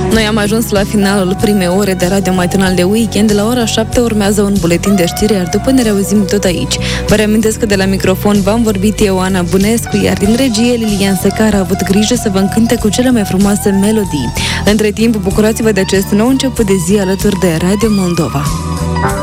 Noi am ajuns la finalul primei ore de Radio Matinal de Weekend. La ora 7 urmează un buletin de știri, iar după ne reauzim tot aici. Vă reamintesc că de la microfon v-am vorbit eu, Ana Bunescu, iar din regie Lilian Secar a avut grijă să vă încânte cu cele mai frumoase melodii. Între timp, bucurați-vă de acest nou început de zi alături de Radio Moldova.